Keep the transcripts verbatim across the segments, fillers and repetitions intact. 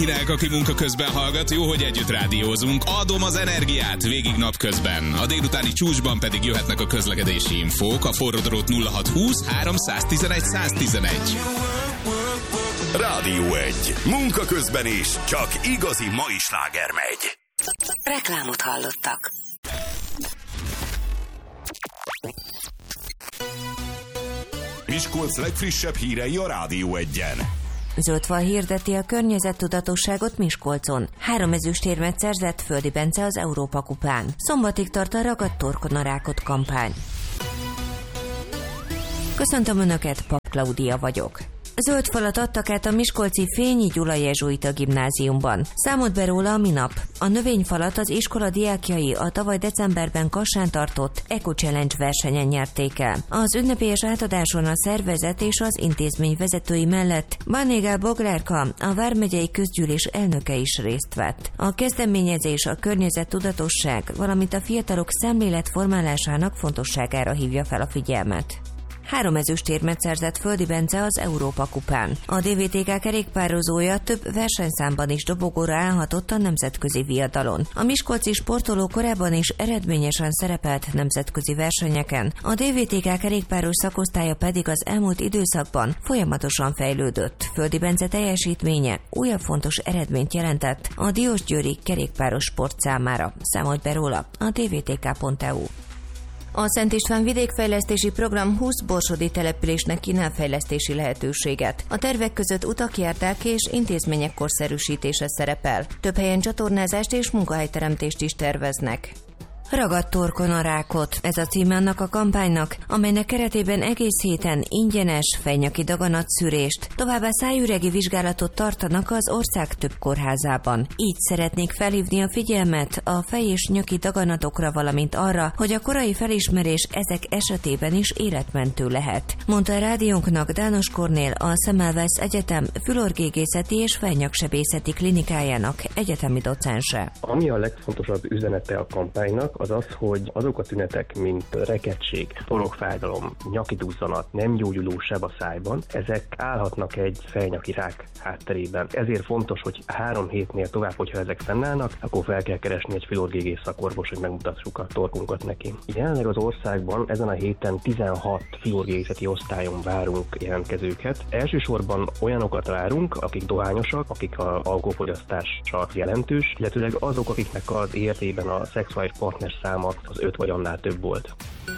mindenkinek, aki munka közben hallgat, jó, hogy együtt rádiózunk. Adom az energiát végig napközben. A délutáni csúcsban pedig jöhetnek a közlekedési infók. A forródrót nulla hat húsz három tizenegy száz tizenegy. Rádió egy. Munka közben is csak igazi mai sláger megy. Reklámot hallottak. Miskolc legfrissebb hírei a Rádió egyen. Zöldfal hirdeti a környezettudatosságot Miskolcon. Három ezüstérmet szerzett Földi Bence az Európa kupán. Szombatig tart a Ragadt torkon a rákot kampány. Köszöntöm Önöket, Pap Klaudia vagyok. Zöld falat adtak át a miskolci Fényi Gyula jezsuita gimnáziumban. Számolt be róla a minap. A növényfalat az iskola diákjai a tavaly decemberben Kassán tartott Eco Challenge versenyen nyerték el. Az ünnepélyes átadáson a szervezet és az intézmény vezetői mellett Bánégál Boglárka, a vármegyei közgyűlés elnöke is részt vett. A kezdeményezés a környezettudatosság, valamint a fiatalok szemléletformálásának fontosságára hívja fel a figyelmet. Három ezüstérmet szerzett Földi Bence az Európa kupán. A dé vé té ká kerékpározója több versenyszámban is dobogóra állhatott a nemzetközi viadalon. A miskolci sportoló korábban is eredményesen szerepelt nemzetközi versenyeken, a dé vé té ká kerékpáros szakosztálya pedig az elmúlt időszakban folyamatosan fejlődött. Földi Bence teljesítménye újabb fontos eredményt jelentett a diósgyőri kerékpáros sport számára, számolt be róla a dé vé té ká pont e u. A Szent István vidékfejlesztési program húsz borsodi településnek kínál fejlesztési lehetőséget. A tervek között utak, járdák és intézmények korszerűsítése szerepel. Több helyen csatornázást és munkahelyteremtést is terveznek. Ragadt torkon a rákot. Ez a címe annak a kampánynak, amelynek keretében egész héten ingyenes fejnyaki daganatszűrést, továbbá szájüregi vizsgálatot tartanak az ország több kórházában. Így szeretnék felhívni a figyelmet a fej- és nyaki daganatokra, valamint arra, hogy a korai felismerés ezek esetében is életmentő lehet, mondta a rádiónknak Dános Kornél, a Semmelweis Egyetem fülorgégészeti és fejnyaksebészeti klinikájának egyetemi docense. Ami a legfontosabb üzenete a kampánynak, az az, hogy azok a tünetek, mint rekedtség, torokfájdalom, nyaki duzzanat, nem gyógyuló seb a szájban, ezek állhatnak egy fejnyaki rák hátterében. Ezért fontos, hogy három hétnél tovább, hogyha ezek fennállnak, akkor fel kell keresni egy fülorgégész szakorvos, hogy megmutassuk a torkunkat neki. Jelenleg az országban ezen a héten tizenhat fülorgégészeti osztályon várunk jelentkezőket. Elsősorban olyanokat várunk, akik dohányosak, akik az alkoholfogyasztása jelentős, illetőleg azok, akiknek az életében a szexuális partner száma az öt vagy annál több volt.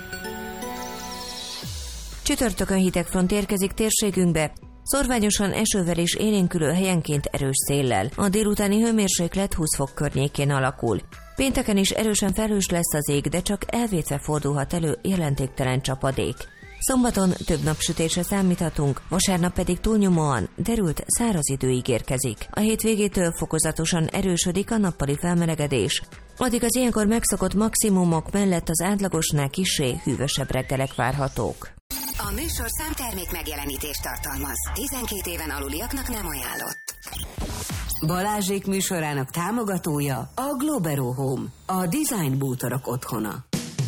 Csütörtökön hideg front érkezik térségünkbe, szorványosan esővel és élénkülő helyenként erős széllel. A délutáni hőmérséklet húsz fok környékén alakul. Pénteken is erősen felhős lesz az ég, de csak elvétve fordulhat elő jelentéktelen csapadék. Szombaton több napsütésre számíthatunk, vasárnap pedig túlnyomóan derült száraz idő ígérkezik. A hétvégétől fokozatosan erősödik a nappali felmelegedés. Addig az ilyenkor megszokott maximumok mellett az átlagosnál kissé hűvösebb reggelek várhatók. A műsorszám termék megjelenítést tartalmaz. tizenkét éven aluliaknak nem ajánlott. Balázsék műsorának támogatója a Globero Home, a design bútorok otthona.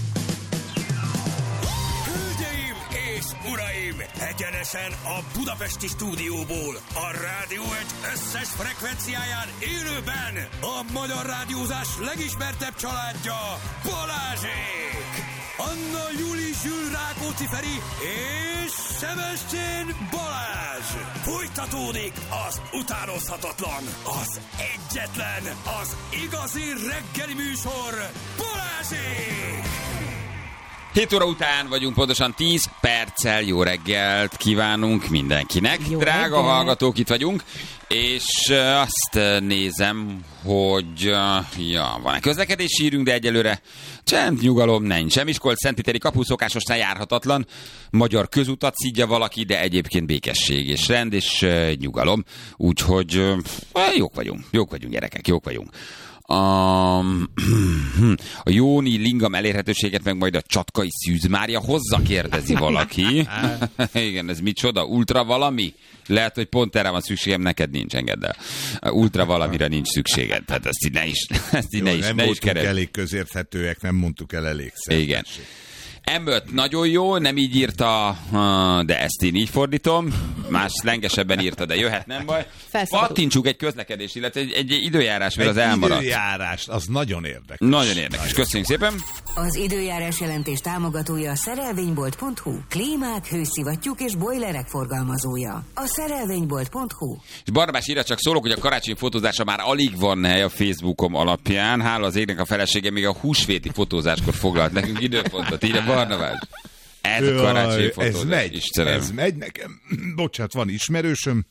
Egyenesen a budapesti stúdióból, a Rádió egy összes frekvenciáján élőben a magyar rádiózás legismertebb családja, Balázsék! Anna Juli Zsül Rákóczi Feri és Sebestyén Balázs! Folytatódik az utánozhatatlan, az egyetlen, az igazi reggeli műsor, Balázsék! hét óra után vagyunk, pontosan tíz perccel. Jó reggelt kívánunk mindenkinek. Jó Drága reggelt. hallgatók, itt vagyunk, és azt nézem, hogy ja, van egy közlekedési hírünk, de egyelőre csend, nyugalom, nincs. Miskolc Szentpéteri kapu szokásosnál járhatatlan. Magyar közutat szidja valaki, de egyébként békesség és rend és nyugalom. Úgyhogy jók vagyunk, jók vagyunk gyerekek, jók vagyunk. A, a Jóni Lingam elérhetőséget meg majd a Csatkai Szűz Mária hozza, kérdezi valaki. Igen, ez micsoda? Ultra valami? Lehet, hogy pont erre van szükségem, neked nincs, engedd el. Ultra valamire nincs szükséged, tehát ezt így ne is, ezt így Jó, ne is, nem ne is voltunk keresd. elég közérthetőek, nem mondtuk el elég szert. Igen. em öt nagyon jó, nem így írta, de ezt én így fordítom. Más lengesebben írta, de jöhet, nem baj. Pattintsuk egy közlekedés, illetve egy, egy időjárás, mert egy az elmaradt. Egy időjárás, az nagyon érdekes. Nagyon érdekes. Köszönjük szépen. Az időjárás jelentés támogatója a szerelvénybolt pont hu. Klímák, hőszivattyúk és bojlerek forgalmazója. A szerelvénybolt pont hu. És Barnabás írja, csak szólok, hogy a karácsonyi fotózása már alig van hely a Facebookom alapján. Hála az égnek, a felesége még a húsvéti fotózáskor foglalt nekünk időpontot. Írja Barnabás. Ez a karácsonyi fotózás. Ez megy, Istenem. ez megy nekem. Bocsánat, van ismerősöm,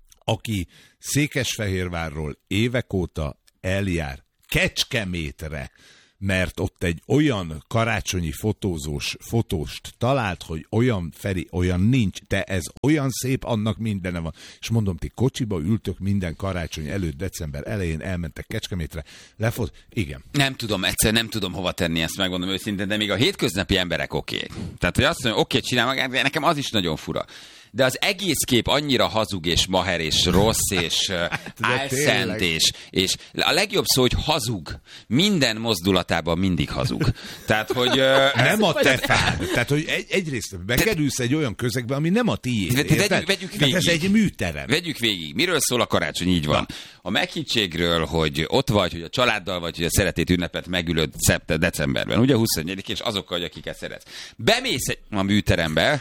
aki Székesfehérvárról évek óta eljár Kecskemétre, mert ott egy olyan karácsonyi fotózós fotóst talált, hogy olyan, Feri, olyan nincs, de ez olyan szép, annak mindene van. És mondom, ti kocsiba ültök minden karácsony előtt, december elején elmentek Kecskemétre, lefot, igen. Nem tudom, egyszer nem tudom hova tenni ezt, megmondom őszintén, de még a hétköznapi emberek oké. Okay. Tehát, hogy azt mondja, oké, okay, csinál magát, de nekem az is nagyon fura. De az egész kép annyira hazug és maher és rossz és álszent és, és a legjobb szó, hogy hazug. Minden mozdulatában mindig hazug. Tehát, hogy... Nem a te fád. Tehát, hogy egy, egyrészt bekerülsz egy olyan közegbe, ami nem a tiéd. Vegyük, vegyük végig. Ez egy műterem. Vegyük végig. Miről szól a karácsony? Így van. A meghittségről, hogy ott vagy, hogy a családdal vagy, hogy a szeretét ünnepet megülöd szeptember, decemberben. Ugye huszonegyedikén, és azokkal, akiket szeretsz. Bemész egy a műterembe,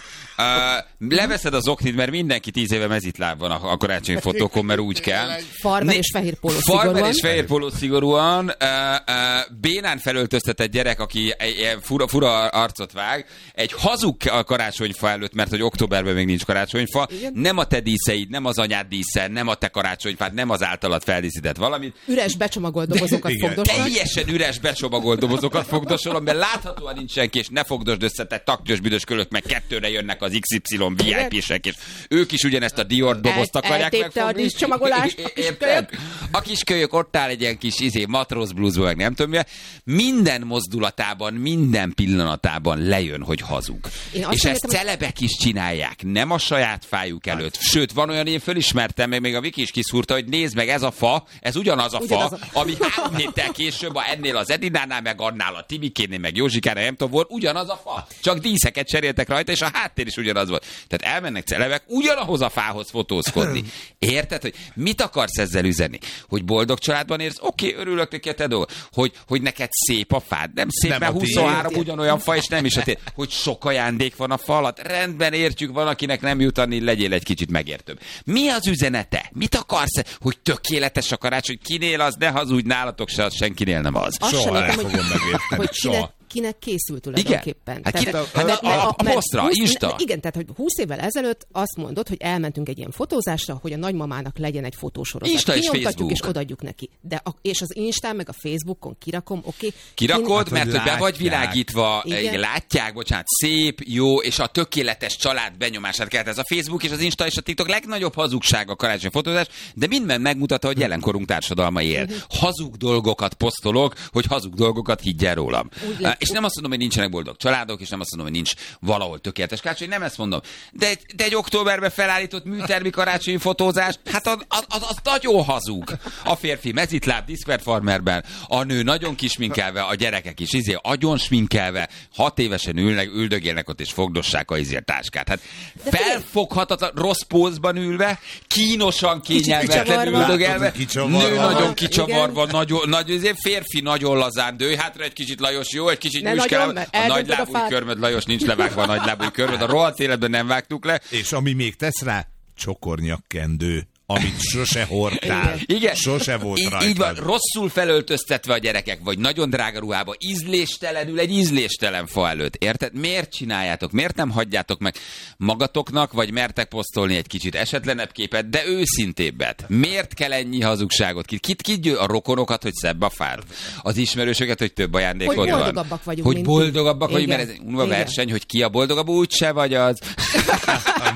uh, leveszed az oknit, mert mindenki tíz éve mezitláb van a, a karácsonyi fotókon, mert úgy kell. Farmer és fehér póló szigorúan. Farmer és fehér póló szigorúan. Uh, uh, bénán felöltöztetett gyerek, aki egy fura, fura arcot vág. Egy hazug a karácsonyfa előtt, mert hogy októberben még nincs karácsonyfa. Igen. Nem a te díszeid, nem az anyád dísze, nem a te karácsonyfád, nem az általad feldíszített valamit. Üres becsomagolt dobozokat fogdosol. Teljesen üres becsomagolt dobozokat fogdosolom, mert láthatóan nincs senki, és ne fogdosd össze, te taktyos büdös kölök, meg kettőre jönnek az iksz ipszilon vé i pé-sek, és ők is ugyanezt a Dior dobozt akarják megfogni. Eltépte a díszcsomagolást, a kiskölyök. A kiskölyök ott áll egy ilyen kis izé, matróz blúzból, meg nem tudom mi. Minden mozdulatában, minden pillanatában lejön, hogy hazug. És ezt celebek is csinálják, nem a saját fájuk előtt. Sőt, van olyan, én fölismertem, meg még a Viki is kiszúrta, hogy nézd meg, ez a fa, ez ugyanaz a ugyanaz fa, a... ami három héttel később a ennél az Edinánál, meg annál a Timikénél, meg Józsikánál, nem tudom, volt ugyanaz a fa. Csak díszeket cseréltek rajta, és a háttér is ugyanaz volt. Tehát elmennek celebek ugyanahoz a fához fotózkodni. Érted, hogy mit akarsz ezzel üzenni? Hogy boldog családban érsz? Oké, okay, örülök neki a te dolgod. Hogy, hogy neked szép a fád? Nem szép, nem mert huszonhárom ugyanolyan fa, és nem is a té. Hogy sok ajándék van a fa alatt? Rendben, értjük, van, akinek nem jut anni, legyél egy kicsit megértőbb. Mi az üzenete? Mit akarsz? Hogy tökéletes a karácsony, kinél az, ne hazudj, nálatok se, az senkinél nem az. Azt soha nem fogom megérteni. Hogy kinek, kinek készült tulajdonképpen. Hát tehát, a, a, a, a, a posztra, Insta. Igen, tehát hogy húsz évvel ezelőtt azt mondod, hogy elmentünk egy ilyen fotózásra, hogy a nagymamának legyen egy fotósorozat. Insta és Facebook. És odaadjuk neki. De a, és az Instán meg a Facebookon kirakom, oké. Okay, Kirakod, kin... mert hogy be vagy világítva, igen. Látják, bocsánat, szép, jó, és a tökéletes család benyomását kelt. Ez a Facebook és az Insta és a TikTok legnagyobb hazugság a karácsony fotózás, de minden megmutatta, hogy jelenkorunk társadalma él. Uh-huh. Hazug dolgokat posztolok, hogy hazug dolgokat higgyel rólam. Uh, és nem azt mondom, hogy nincsenek boldog családok, és nem azt mondom, hogy nincs valahol tökéletes karácsony, nem ezt mondom. De egy, de egy októberben felállított műtermi karácsonyi fotózás, hát az, az, az, az nagyon hazug. A férfi mezitláb Discord Farmerben, a nő nagyon kisminkelve, a gyerekek is izé, agyon sminkelve, hat évesen ülnek, üldögélnek ott, és fogdossák a izé táskát. Hát felfoghatatlan, rossz pózban ülve, kínosan kényelmetlen üldögélve, nő nagyon kicsavarva, nagyon, nagy, izé, férfi nagyon lazán, dőj hátra egy kicsit, Lajos, jó, egy kicsit nyüskál, a nagylábúj körmöd, Lajos, nincs levágva a nagylábúj körmöd, a rohadt életben nem vágtuk le. És ami még tesz rá, csokornyakkendő, amit sose hordtál, igen. Sose volt így, rajtad. Így van, rosszul felöltöztetve a gyerekek, vagy nagyon drága ruhába, ízléstelenül egy ízléstelen fa előtt. Érted? Miért csináljátok? Miért nem hagyjátok meg magatoknak, vagy mertek posztolni egy kicsit esetlenebb képet, de őszintébbet? Miért kell ennyi hazugságot? Kit, kit, kit győ a rokonokat, hogy szebb a fád? Az ismerősöket, hogy több ajándékod van? Hogy boldogabbak vagyunk. Hogy boldogabbak vagyunk, mert ez egy unva verseny, hogy ki a boldogabb, úgy se vagy az. Na. Hát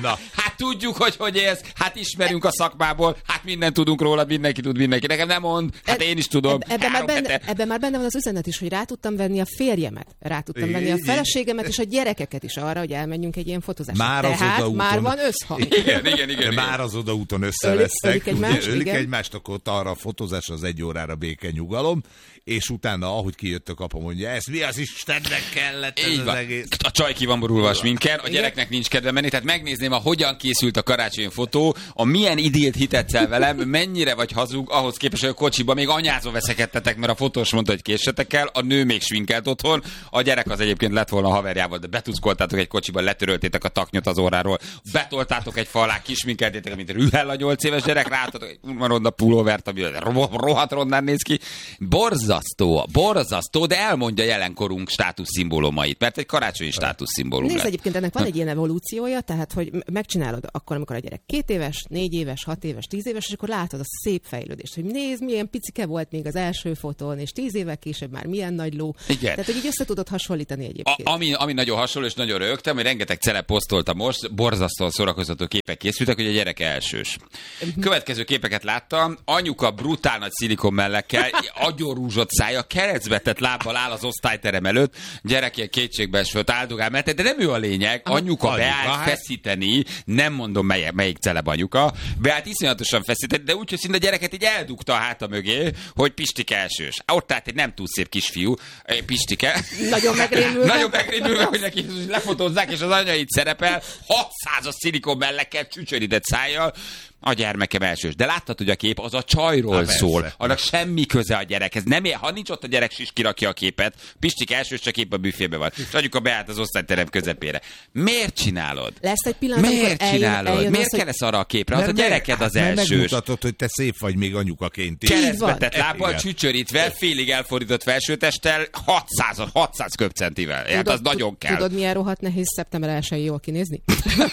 Hát tudjuk, hogy hogy élsz, hát ismerünk a szakmából, hát mindent tudunk róla, mindenki tud mindenki. Nekem nem mond, hát én is tudom. Ebben már, benne, ebben már benne van az üzenet is, hogy rá tudtam venni a férjemet, rá tudtam venni a feleségemet és a gyerekeket is arra, hogy elmenjünk egy ilyen fotózásra. Már Tehát már van összhang. Igen, igen, igen. Már az odaúton összevesztek, ölik, ölik egymást, ugye, ölik egymást, akkor arra a fotózás az egy órára béke nyugalom, és utána, ahogy kijött a kapa, mondja, ez mi az Istennek kellett ez az egész. A csaj ki van borulva a sminken, a gyereknek nincs kedve menni, tehát megnézném, a hogyan készült a karácsonyi fotó, a milyen idélt hitettel velem, mennyire vagy hazug, ahhoz képest, hogy a kocsiba még anyázva veszekedtetek, mert a fotós mondta, hogy késsetek el, a nő még sminkelt otthon, a gyerek az egyébként lett volna a haverjával, de betuszkoltátok egy kocsiban, letöröltétek a taknyot az óráról, betoltátok egy fa alá, kisminkeltétek, mint rühel a nyolc éves gyerek, ráadtatok egy ronda pulóvert, ami rohadt rondán néz ki. Borzasztó, borzasztó, de elmondja jelenkorunk státuszszimbólumait, mert egy karácsonyi státuszszimbólum. Nézd, egyébként ennek van egy ilyen evolúciója, tehát hogy megcsinálod akkor, amikor a gyerek két éves, négy éves, hat éves, tíz éves, és akkor látod a szép fejlődést, hogy nézd, milyen picike volt még az első fotón, és tíz évvel később már milyen nagy ló. Igen. Tehát, hogy így össze tudod hasonlítani egyébként. A, ami, ami nagyon hasonló, és nagyon rögtem, hogy rengeteg celeb posztolta most, borzasztóan szórakoztató képek készültek, hogy a gyerek elsős. Következő képeket láttam, anyuka brutál nagy szilikon mellekkel, agyorúzsott szája, keresztbetett lábbal áll az osztályterem előtt, gyerek ilyen kétségbeesve áldogál, mert de nem ő a lényeg, anyuka anyuka, beállt hát. feszíteni, nem mondom mely, melyik celeb anyuka, beállt iszonyatosan feszíteni, de úgy, hogy szinte a gyereket így eldugta a háta mögé, hogy Pistike elsős. Ott állt egy nem túl szép kisfiú, Pistike. Nagyon megrémülve. Nagyon megrémülve, hogy neki lefotózzák, és az anya itt szerepel, hatszázas szilikon mellekkel, csücsörített szájjal, a gyermekem elsős. De láttad, hogy a kép az a csajról Há, szól. persze. Annak semmi köze a gyerekhez. Nem ér, ha nincs ott a gyerek, sis kirakja a képet. Pistik elsős, csak épp a büfébe van. És anyuka beállt az osztályterem közepére. Miért csinálod? Lesz egy pillanat, Miért amikor eljön, csinálod? eljön Miért az, kell ez arra a képre? Az a Mert gyereked meg- az mert elsős. megmutatod, hogy te szép vagy még anyukaként is. Keresztbetett Igen. lábbal, csücsörítve, félig elfordított felsőtesttel, hatszáz, hatszáz köbcentivel. Hát az nagyon kell. Tudod, milyen rohadt nehéz szeptember elsején jól kinézni?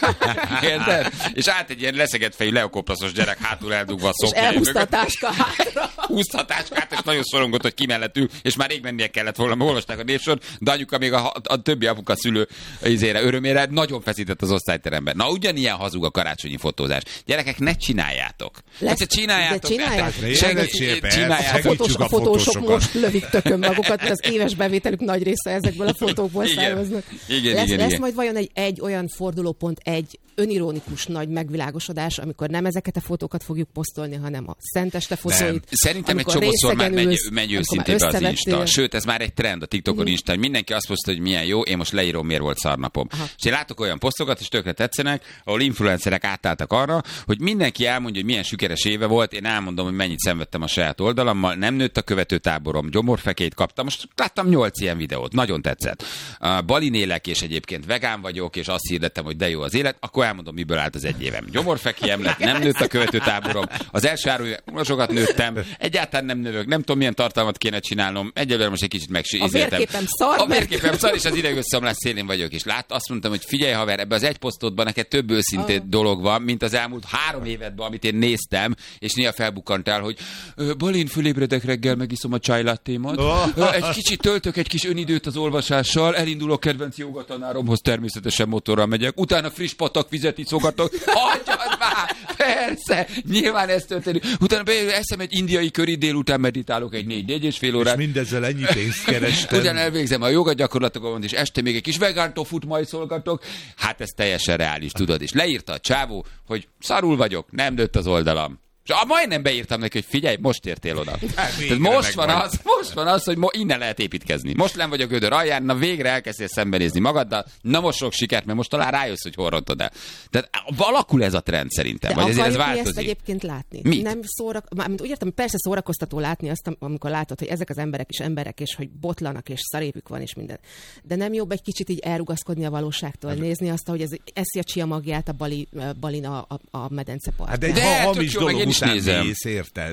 Érted? És át egy ilyen leszegett fejű leokoplaszos gyerek hátul eldugva a És szoknyai elhúzta a mögött. táska hátra. Húzta a táskát, és nagyon szorongott, hogy ki mellett ül, és már rég mennie kellett volna, mert olvasták a névsor, de anyuka még a, a többi apuka szülő izére, örömére nagyon feszített az osztályteremben. Na, ugyanilyen hazug a karácsonyi fotózás. Gyerekek, ne csináljátok. Lesz- Ezt csináljátok. de csináljátok. Ne- Segíts, segíts- persze, csináljátok. A, fotós, Segítsük a a fotósok fotósokat. most lövik tökön magukat, mert az éves bevételük nagy része ezekből a fotókból Igen. származnak. Igen, lesz, igen, lesz igen. majd vajon egy, egy olyan fordulópont, egy önironikus nagy megvilágosodás, amikor nem ezeket a fotókat fogjuk posztolni, hanem a szenteste fotóit. Szerintem egy amikor csomószor már részegen megy, ülsz, megy amikor már őszintébe az összevettél. Insta. Sőt, ez már egy trend a TikTokon, Mhm. Insta, hogy mindenki azt posztol, hogy milyen jó, én most leírom, miért volt szarnapom. Aha. És én látok olyan posztokat, és tökre tetszenek, ahol influencerek átálltak arra, hogy mindenki elmondja, hogy milyen sikeres éve volt, én elmondom, hogy mennyit szenvedtem a saját oldalammal, nem nőtt a követőtáborom, gyomorfekét kaptam, most láttam nyolc ilyen videót, nagyon tetszett. Uh, Balin élek, és egyébként vegán vagyok, és azt hirdettem, hogy de jó az élet, akkor elmondom, miből állt az egy évem. Gyomorfekiem lett, nem nőtt a követőtáborom, az első három éve sokat nőttem, egyáltalán nem növök, nem tudom, milyen tartalmat kéne csinálnom, egyelőre most egy kicsit megsízeltem. A vérképem szar, A mert- vérképem szar, és az idegösszomlás szélén vagyok. És lát, azt mondtam, hogy figyelj haver, ebbe az egy posztodban neked több őszinte Ah. dolog van, mint az elmúlt három évedben, amit én néztem, és néha felbukkantál, hogy ö, Balin, fölébredek reggel, megiszom a csajlattémat, Oh. egy kicsit töltök egy kis önidőt az olvasással, elindulok kedvenc jogatanáromhoz, természetesen motorral megyek, utána friss patakvizet iszogatok, hagyjad már, persze, nyilván ez történik. Utána be- eszem egy indiai köri, délután meditálok egy négy-négy és fél És órát. mindezzel ennyi pénzt kerestem. Ugyan elvégzem a joga gyakorlatokat, és este még egy kis vegán tofut majszolgatok. Hát ez teljesen reális, tudod. És leírta a csávó, hogy szarul vagyok, nem nőtt az oldalam. És ah, majdnem beírtam neki, hogy figyelj, most értél oda. Hát Tehát most van, az, most van az, hogy mo- innen lehet építkezni. Most nem vagy a gödör alján, na végre elkezdtél szembenézni magaddal, na most sok sikert, mert most talán rájössz, hogy hol rontod el. Tehát alakul ez a trend szerintem, De vagy ezért ez akarjuk mi ezt változik. egyébként látni? Mit? Nem szórak... Mármint úgy értem, persze szórakoztató látni azt, amikor látod, hogy ezek az emberek is emberek, és hogy botlanak, és szarépük van, és minden. De nem jobb egy kicsit így elrugaszkodni a valóságtól, nézni azt, hogy ez eszi a csia magját a bali, balin a, a, a medence partján. Hát de egy De, ha- tök hamis jó, meg dolog én is után nézem. mész, érted?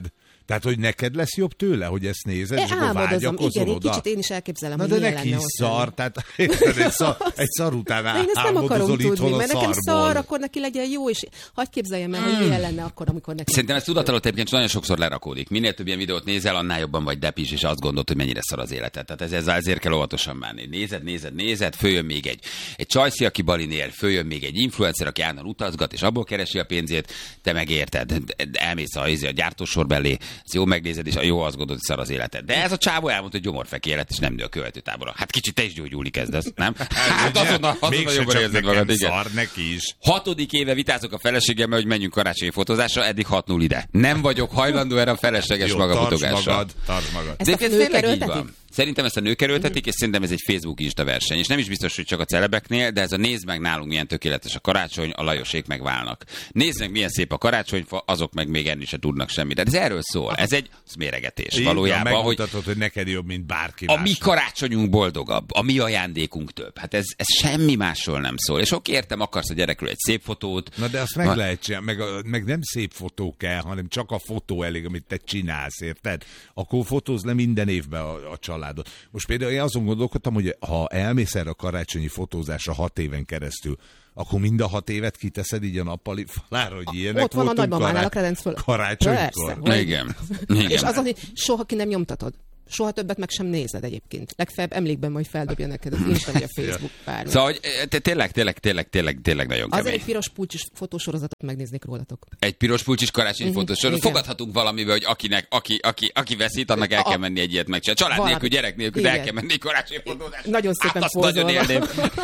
Tehát, hogy neked lesz jobb tőle, hogy ezt nézed, és akkor vágyakozol oda. Igen, egy kicsit én is elképzelem, na, hogy de milyen neki lenne szar, tehát egy szar, egy szar után én ezt nem akarom tudni, mert nekem szarból. szar, akkor neki legyen jó, és hadd képzeljem el, hogy milyen lenne akkor, amikor neki... Szerintem ez tudatalatt egyébként nagyon sokszor lerakódik. Minél több ilyen videót nézel, annál jobban vagy depis, és azt gondolod, hogy mennyire szar az életed. Tehát ez, ez ezért kell óvatosan bánni. Nézed, nézed, nézed, följön még egy, egy csajszi, aki balinél, följön még egy influencer, aki állandóan utazgat, és abból keresi a pénzét, te megérted. Elmész a, a gyártósor belé, ez jó megnézed, és jó azt gondolod, hogy szar az életed. De ez a csávó elmondta, hogy gyomorfeki élet, és nem nő a követőtábora. Hát kicsit te is gyógyulni kezdesz, nem? Hát azonnal, azonnal jobban érzed magad, igen. Szar neki is. Hatodik éve vitázok a feleségemmel, hogy menjünk karácsonyi fotózásra, eddig hat null ide. Nem vagyok hajlandó erre a felesleges magafotogásra. Magad, tartsd magad. Ezt a nők erőltetik? Szerintem ezt a nők erőltetik, és szerintem ez egy Facebook Insta verseny. És nem is biztos, hogy csak a celebeknél, de ez a nézd meg nálunk milyen tökéletes a karácsony, a Lajosék megválnak. Nézd meg milyen szép a karácsonyfa, azok meg még enni se tudnak semmit. De ez erről szól. Ez egy méregetés valójában. Megmutatod, hogy, hogy neked jobb, mint bárki a más. mi karácsonyunk boldogabb, a mi ajándékunk több. Hát ez, ez semmi másról nem szól. És oké, értem, akarsz a gyerekről egy szép fotót. Na de azt meg van... lehet csinálni, meg, a, meg nem szép fotó kell, hanem csak a fotó elég, amit te csinálsz, érted? Akkor fotóz le minden évben a, a családot. Most például én azon gondolkodtam, hogy ha elmész erre a karácsonyi fotózásra hat éven keresztül, akkor mind a hat évet kiteszed így a nappali falára, hogy ilyenek ott van a nagymamánál a kredenc föl. Karácsonykor. Igen. Igen. És az, hogy soha ki nem nyomtatod. Soha többet meg sem nézed egyébként. Legfeljebb emlékben majd feldobja neked az Insta vagy a Facebook bármi. Szóval, hogy tényleg, tényleg, tényleg, tényleg, tényleg nagyon kemény. Azért egy piros pulcsis fotósorozatot megnéznék rólatok. Egy piros pulcsis karácsonyi Uh-huh, fotósorozat. Fogadhatunk valamivel, hogy akinek, aki, aki, aki veszít, annak el kell menni egy ilyet megcsinálni. Család Valami. nélkül, gyerek nélkül, de el kell menni karácsonyi fotózásra. Nagyon szépen hát azt nagyon élném.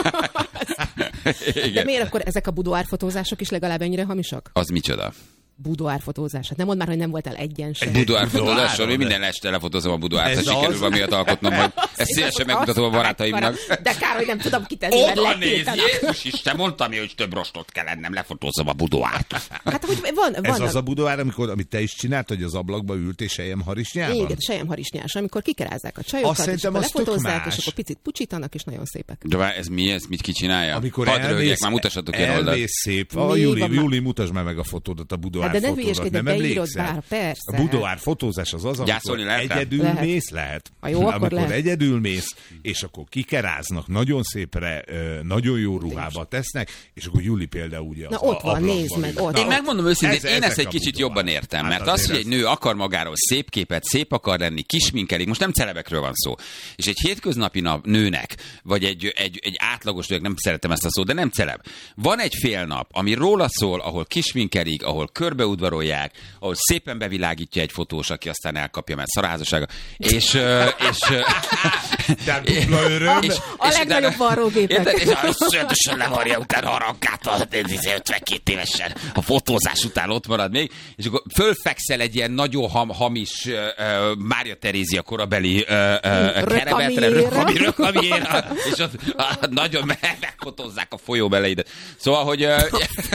De miért akkor ezek a budoárfotózások is legalább ennyire hamisak? Az micsoda? Budoárfotózás. Hát nem mondd már, hogy nem voltál egyen sem. Egy budoárfotózással, hogy minden este lefotózom a budoárt, ha sikerül valamilyet alkotnom, hogy ezt szívesen megmutatom a barátaimnak. De kár, hogy nem tudom kitenni, mert oda néz, letiltanak. Jézus Isten, mondtam én, hogy több rostot kell lennem, lefotózom a budoárt. Hát, hogy van, van Ez az a budoár, amikor, amit te is csináltad, hogy az ablakba ült és selyemharisnyában? Igen, selyemharisnyás, amikor kikerázzák a csajokat, és akkor lefotózzák, és akkor picit pucsítanak, és nagyon szépek. De vár, ez mi, ez mit ki csinálja? Amikor Hadd elmész, röhögjek, már mutassatok ilyen oldalt. elmész szép. A Júli, Júli, mutasd meg meg a fotódat, a budoár Hát de ne fotódat. hülyeskedj, Nem de beírod emlékszel? bár, persze. A budoár fotózás az az, Gyászolni amikor lehet rá? egyedül Lehet. mész, lehet. Ha jó, akkor amikor lehet. egyedül mész, és akkor kikeráznak, nagyon szépre, ö, nagyon jó ruhába tesznek, és akkor Júli például ugye Na, az ott van, ablakban nézd meg, ül. ott. Én megmondom őszintén, ez- én ezek ezt egy a kicsit budoár. jobban értem, Hát mert az, azért hogy egy ez- nő akar magáról szép képet, szép akar lenni, kisminkelik, most nem celebekről van szó, és egy hétköznapi nap nőnek, vagy egy, egy, egy átlagos nőnek, nem szeretem ezt a szót, de nem celeb. Van egy fél nap, ami róla szól, ahol kisminkelik, ahol körbeudvarolják, ahol szépen bevilágítja egy fotós, aki aztán elkapja, mert szarházassága, és... ö, és ö, Tehát dupla öröm. és- A és legnagyobb utána- varrógépek. Érted? És szöntösen levarja utána harangkát, ötvenkét évesen, a fotózás után ott marad még, és akkor fölfekszel egy ilyen nagyon ham, hamis uh, uh, Mária Terézia korabeli uh, uh, keremetre, rökami, rökamiére, és ott uh, nagyon me- megfotózzák a folyó beleidet. Szóval, hogy... Uh,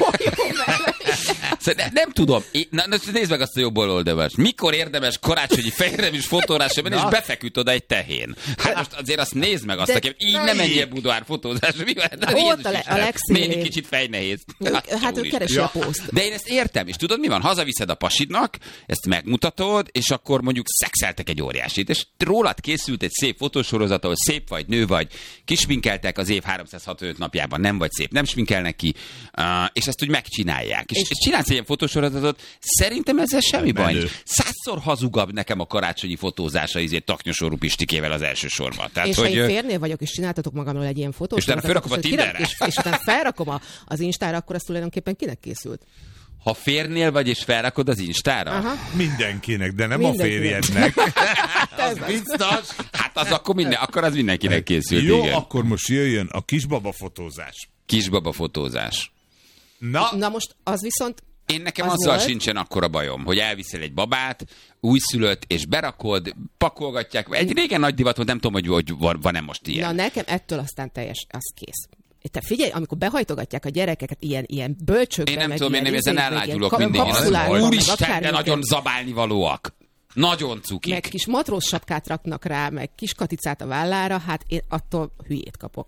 szóval ne, nem tudom. Én, na, na, nézd meg azt a jobb oldalast. Mikor érdemes karácsonyi fehérneműs fotózásra menni, és befeküdt oda egy tehén. Hát most azért azt nézd meg azt, aki így nem menjél budoár fotózásra. Mi van? De Ott Jézus a le- Isten, a legszínébb. miért egy kicsit fejnehéz? Hát ő úristen. keresi a pószt. De én ezt értem, és tudod mi van? Hazaviszed a pasidnak, ezt megmutatod, és akkor mondjuk szexeltek egy óriásit, és rólad készült egy szép fotósorozat, ahol szép vagy, nő vagy, kisminkeltek az év háromszázhatvanöt napjában, nem vagy szép, nem sminkelnek ki, uh, és ezt úgy megcsinálják. És, és, és csinálsz egy ilyen fotósorozatot, szerintem ezzel semmi baj. Menő. Százszor hazugabb nekem a karácsonyi fotózása, izé Taknyosorú Pistikével az első sorban. Tehát, És hogy, ha én férnél vagyok, és csináltatok magamról egy ilyen fotót, És utána felrakom a Tinderre. És, és utána felrakom a, az Instára, akkor az tulajdonképpen kinek készült? ha férnél vagy, és felrakod az Instára? Aha. Mindenkinek, de nem Mindenkinek. a férjednek. Az biztos. Hát az akkor, minden, akkor az mindenkinek készült. Jó, igen. akkor most jöjjön a kisbaba fotózás. Kisbaba fotózás. Na, Na most az viszont Én nekem Az azzal volt? sincsen akkora bajom, hogy elviszel egy babát, újszülött, és berakod, pakolgatják. Egy régen nagy divat volt, nem tudom, hogy, hogy van- van-e most ilyen. Na nekem ettől aztán teljes, az kész. Te figyelj, amikor behajtogatyák a gyerekeket ilyen, ilyen bölcsökbe, Én nem meg tudom, én ilyen nem ezen izékbe, ellágyulok ilyen mindig. kapszulákba, meg Úristen, de akármiket. nagyon zabálni valóak. Nagyon cukik. Meg kis matróz sapkát raknak rá, meg kis katicát a vállára, hát én attól hülyét kapok.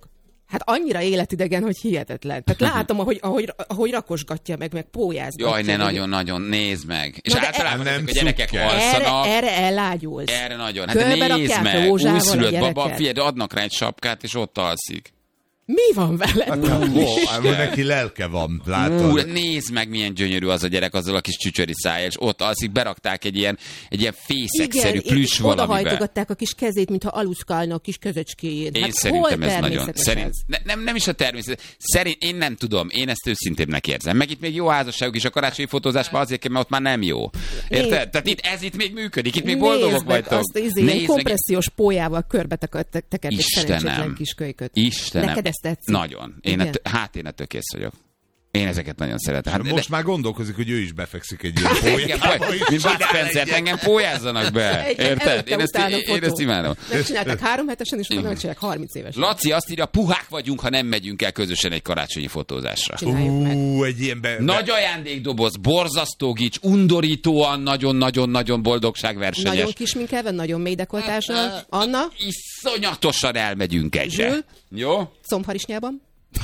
Hát annyira életidegen, hogy hihetetlen. Tehát látom, ahogy, ahogy, ahogy rakosgatja meg, meg pólyázgatja. Jaj, ne nagyon-nagyon, nézd meg. És Na, általában nem ezek a gyerekek cukker. alszanak. Erre, erre ellágyulsz. Erre nagyon. Hát Körbe de nézd rakják a meg, rózsával a újszülött baba, gyereket. figyelj, de adnak rá egy sapkát, és ott alszik. Mi van veled? Ó, neki lelke van, látod? Ú, nézd meg, milyen gyönyörű az a gyerek azzal a kis csücsöri szájjal, és ott alszik, berakták egy ilyen, egy ilyen fészekszerű plüss valamibe. odahajtogatták a kis kezét, mintha aluszkálna a kis közöcskéjén. Én Hát szerintem hol ez nagyon... természetes Szerint, ez? ne, nem, nem is a természet. Szerint, én nem tudom, én ezt őszintébbnek érzem. Meg itt még jó házasságok is, a karácsonyi fotózás már azért kell, mert ott már nem jó. Érted? Nézd. Tehát itt, ez itt még működik, itt még Nézd boldogok meg vagytok. azt izé, ilyen kompressziós pólyával körbe tekert egy szerencsétlen kis kölyköt. Istenem. Neked ezt tetszik? Nagyon. Én ett, hát én ettől kész vagyok. Én ezeket nagyon szeretem. Hát, Most de, már gondolkozik, hogy ő is befekszik egy ilyen engem, pólyába. mint Bud Spencer, engem pólyázzanak be. Egy- Érted? előtte, Én ezt, utána én, én fotó. ezt imádom. Megcsinálták három hetesen, és utána megcsinálják harminc évesen. Laci azt írja, puhák vagyunk, ha nem megyünk el közösen egy karácsonyi fotózásra. Csináljuk meg. Ú, egy ilyen be... Nagy ajándékdoboz, borzasztó gics, undorítóan, nagyon-nagyon-nagyon boldogságversenyes. Nagyon kisminkelve, nagyon mély dekoltással. Anna, Iszonyatosan elmegyünk egyre. Zsül? Jó? combharisnyában.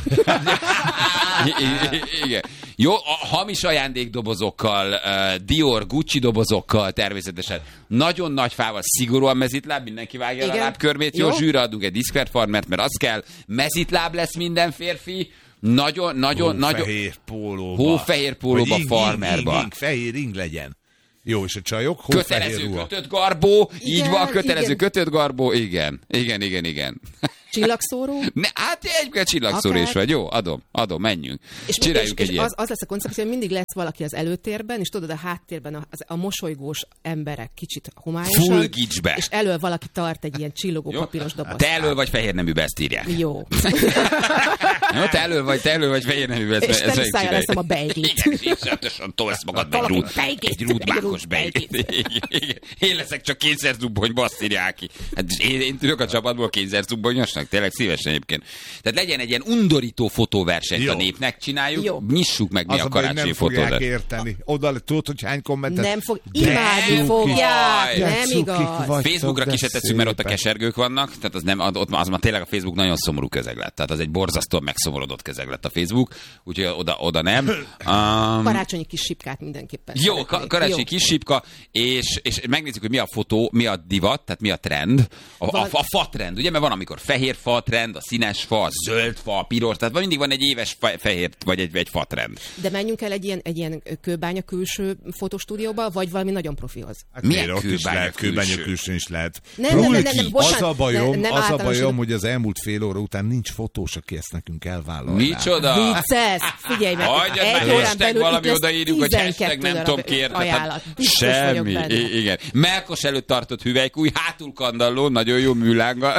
I- i- Igen. Jó, a hamis ajándékdobozokkal, uh, Dior, Gucci dobozokkal természetesen. Nagyon nagy fával, szigorúan mezitláb, mindenki vágja el a Igen. lábkörmét. Jó, Jó. zsűre adunk egy diszkret farmert, mert az kell. Mezitláb lesz minden férfi. Nagyon, nagyon, nagyon... Hófehér pólóba. Hófehér pólóba, Vagy ing, farmerba. ing, ing, fehér ing legyen. Jó, és a csajok hófehér Kötelező ruha. kötött garbó, így Igen, van, kötelező igen. kötött garbó, igen. Igen, igen, igen. Csillagszóró. Ne, hát egy csillagszóró Akár. is vagy, jó, adom, adom, menjünk. És, Csináljunk és, egy és ilyet. az, az lesz a koncepció, hogy mindig lesz valaki az előtérben, és tudod, a háttérben a, az, a mosolygós emberek kicsit homályosan. Full gicsbe. És elől valaki tart egy ilyen csillogó Jó? papíros dobozt. Te elől vagy fehér neműbe, ezt írják. Jó. Jó, te elől vagy, te elől vagy fehér neműbe, ezt, És ezt teli szájjal megcsináljuk. leszem a beiglit. Igen, iszonyatosan tolsz magadba egy Valaki rúd, beiglit, egy rúdmákos egy beiglit. rúdbeiglit. Igen. Én leszek csak kényszerzubbony, bassz írják ki. Hát én, én tudok a csapatból kényszerzubbonyosnak, tényleg szívesen egyébként. Tehát legyen egy ilyen undorító fotóversenyt Jó. a népnek, csináljuk, Jó. nyissuk meg mi Az a a baj, hogy karácsonyi nem fogják fotódat. érteni. Oda tudod, hogy hány kommentet... Nem fog, De imádni cuki. fogják, Jaj. nem Cukik igaz. vagy. Facebookra de ki se tesszük, mert ott a szépen. kesergők vannak, tehát az, nem, ott, az már tényleg a Facebook nagyon szomorú közeg lett. Tehát az egy borzasztóan megszomorodott közeg lett a Facebook, úgyhogy oda, oda nem. Um, Karácsonyi kis sipkát mindenképpen. Jó, szeretnék. ka- karácsonyi Jó. kis sipka, és, és megnézzük, hogy mi a fotó, mi a divat, tehát mi a trend. A, a, Van- a fa trend, ugye? Mert van, amikor fehér fa trend, a színes fa, a zöld fa, a piros, tehát van, mindig van egy éves fe, fehér, vagy egy, egy fa trend. De menjünk el egy ilyen, egy ilyen kőbánya külső fotostúdióba, vagy valami nagyon profihoz. Hát Milyen miért? Ott is kőbánya lehet, kőbánya külső? külsőn is lehet. Nem, nem, nem, nem, Rulki, bocsánat, az a bajom, ne- nem az a általánosodok. bajom, hogy az elmúlt fél óra után nincs fotós, aki ezt nekünk elvállalná. Micsoda? Vicces! Figyelj meg! Hagyjad egy már, órán hashtag belül valami itt lesz odaírjuk, hogy hashtag tizenkettő nem darab tudom kérni. Ajánlat. Biztos vagyok Semmi. benne. I- igen. Melkos előtt tartott hüvelykúj, hátul kandalló, nagyon jó műlánggal.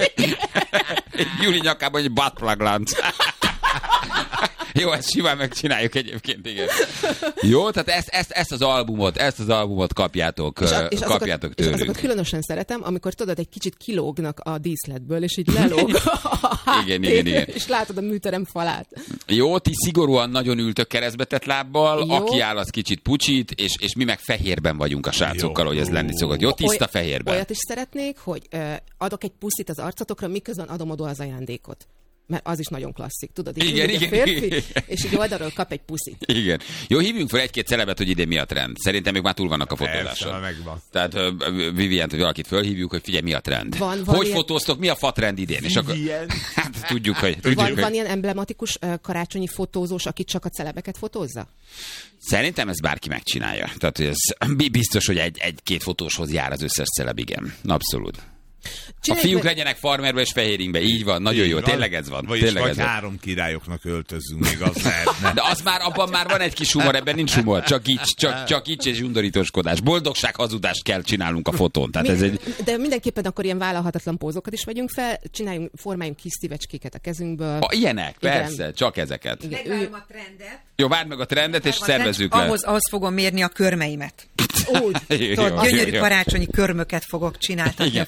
Júli nyakában egy buttplug lánc. Jó, ezt simán megcsináljuk egyébként, igen. Jó, tehát ezt, ezt, ezt az albumot, ezt az albumot kapjátok, És, a, és, kapjátok azokat, és tőlünk. azokat különösen szeretem, amikor tudod, egy kicsit kilógnak a díszletből, és így lelóg a Igen, háttér, igen, igen. és látod a műterem falát. Jó, ti szigorúan nagyon ültök keresztbe tett lábbal, Jó. aki áll, az kicsit pucsít, és, és mi meg fehérben vagyunk a srácokkal, Jó. hogy ez lenni szokott. Jó, tiszta Oly- fehérben. Olyat is szeretnék, hogy ö, adok egy puszit az arcotokra, miközben adom oda az ajándékot. Mert az is nagyon klasszik, tudod? Így Igen, ül egy igen, férfi, igen. és így oldalról kap egy puszit. Igen. Jó, hívjunk fel egy-két celebet, hogy idén mi a trend. Szerintem még már túl vannak a Persze, fotózáson. megvan. Tehát uh, Vivient, hogy valakit fölhívjuk, hogy figyelj, mi a trend. Van- van hogy ilyen- fotóztok, mi a fa trend idén? És akkor, hát tudjuk, hogy... Tudjuk, Van, hogy... van ilyen emblematikus ö, karácsonyi fotózós, aki csak a celebeket fotózza? Szerintem ez bárki megcsinálja. Tehát hogy ez bi- biztos, hogy egy, egy-két fotóshoz jár az összes celeb, igen. Abszolút. A Csináljuk fiúk meg- legyenek farmerbe és fehéringbe, így van, nagyon Így jó, van. tényleg ez van. Vagyis Tényleg vagy ez van. három királyoknak öltözzünk, még az lehetne. De az már, abban már van egy kis humor, ebben nincs humor, csak gics, csak, csak gics és undorítóskodás. Boldogság, hazudást kell csinálnunk a fotón. Tehát ez egy... De mindenképpen akkor ilyen vállalhatatlan pózokat is vegyünk fel, csináljunk, formáljunk kis szívecskéket a kezünkből. A, ilyenek, Igen. persze, csak ezeket. Igen. Megvárom a trendet. Jó, várd meg a trendet, és A szervezzük trend- le. Ahhoz, ahhoz fogom mérni a körmeimet. Úgy. Jó, Tudod, jó, gyönyörű jó. karácsonyi körmöket fogok csináltatni Igen. a fotók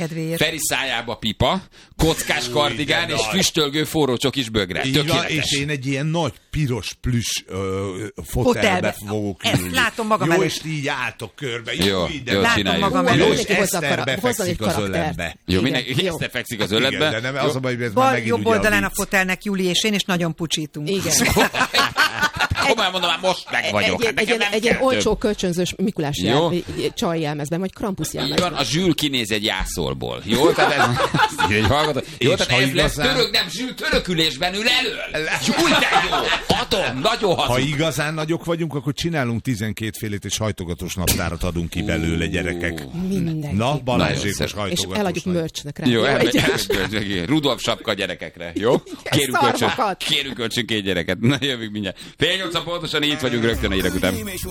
kedvéért. Feri szájába pipa, kockás kardigán és füstölgő forró csokis bögre. Így van, és én egy ilyen nagy piros plüss ö, fotelbe Fotelbe. fogok Ezt ülni. látom magam Jó, előtt. és így álltok körbe. Jó, Jó, jó, Látom csináljuk. magam Jó, előtt. és Mindenki hozzá Eszter kara- hozzon egy befekszik az karaktert. ölembe. Jó, Igen, mindenki jó. Eszter fekszik az Igen, öletbe. de nem, Jó. az a baj, hogy ez már Bal megint jobb ugye a oldalán a vicc. fotelnek Júli és én, és nagyon pucsítunk. Igen. Komolyan mondom, már most meg vagyok. Egy, Hát egy, nekem egy, nem egy ilyen kell több. olcsó kölcsönzős Mikulás Jó. jel, egy csaj jelmezben, vagy Krampus Így van, jelmezben. a Zsül kinéz egy jászolból. Jó, tehát ez... Egy hallgató. Jó, És tehát ha ez lesz igazán- török, nem Zsül törökülésben ül elől. Júj, de jó! Adom, nagyon Ha hazug. igazán nagyok vagyunk, akkor csinálunk tizenkét félét, és hajtogatós naptárat adunk ki belőle, gyerekek. Mindenki. Na, Nagyon Balázsékos szép. És hajtogatós. eladjuk nagy. merchnek rá. Jó, egy- elmegy. Rudolf sapka gyerekekre, jó? Kérünk kölcsön, szarvakat. kérünk kölcsön két gyereket. Na, jövünk mindjárt. Fél nyolcan pontosan itt vagyunk rögtön a hírek után.